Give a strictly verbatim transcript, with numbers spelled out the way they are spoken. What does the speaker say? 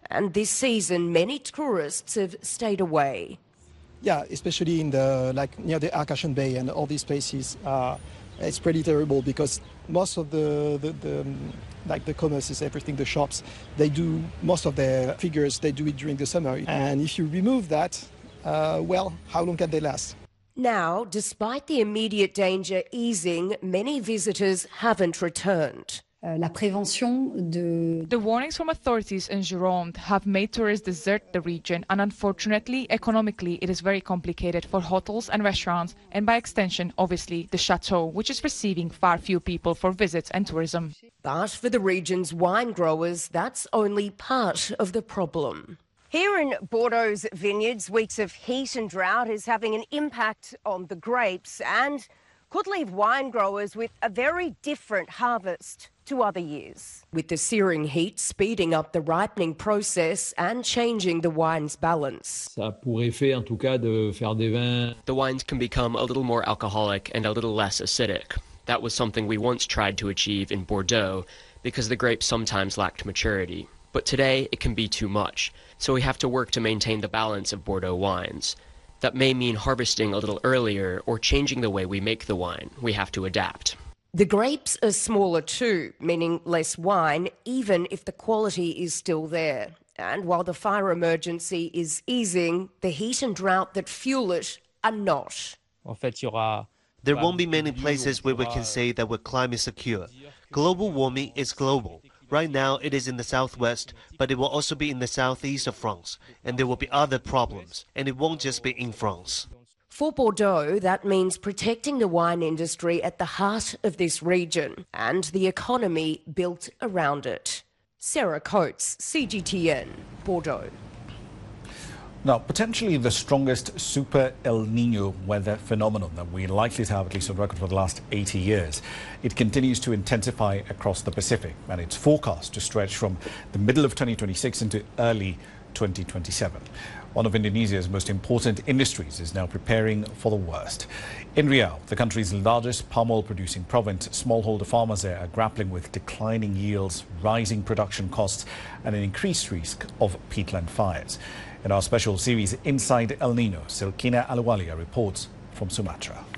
And this season, many tourists have stayed away. Yeah, especially in the like near the Arcachon Bay and all these places, uh, it's pretty terrible because most of the, the, the like the commerces, everything, the shops, they do most of their figures, they do it during the summer. And if you remove that, uh, well, how long can they last? Now, despite the immediate danger easing, many visitors haven't returned. La prévention de... The warnings from authorities in Gironde have made tourists desert the region, and unfortunately, economically, it is very complicated for hotels and restaurants, and by extension, obviously, the chateau, which is receiving far few people for visits and tourism. But for the region's wine growers, that's only part of the problem. Here in Bordeaux's vineyards, weeks of heat and drought is having an impact on the grapes and could leave wine growers with a very different harvest to other years. With the searing heat speeding up the ripening process and changing the wine's balance. Ça a pour effet, en tout cas, de faire des vins. The wines can become a little more alcoholic and a little less acidic. That was something we once tried to achieve in Bordeaux because the grapes sometimes lacked maturity. But today it can be too much, so we have to work to maintain the balance of Bordeaux wines. That may mean harvesting a little earlier or changing the way we make the wine. We have to adapt. The grapes are smaller too, meaning less wine, even if the quality is still there. And while the fire emergency is easing, the heat and drought that fuel it are not. En fait, il y aura There won't be many places where we can say that we're climate secure. Global warming is global. Right now it is in the southwest, but it will also be in the southeast of France, and there will be other problems, and it won't just be in France. For Bordeaux, that means protecting the wine industry at the heart of this region and the economy built around it. Sarah Coates, C G T N, Bordeaux. Now, potentially the strongest super El Nino weather phenomenon that we're likely to have, at least on record, for the last eighty years. It continues to intensify across the Pacific, and it's forecast to stretch from the middle of twenty twenty-six into early twenty twenty-seven. One of Indonesia's most important industries is now preparing for the worst. In Riau, the country's largest palm oil producing province, smallholder farmers there are grappling with declining yields, rising production costs, and an increased risk of peatland fires. In our special series Inside El Nino, Silkina Aluwalia reports from Sumatra.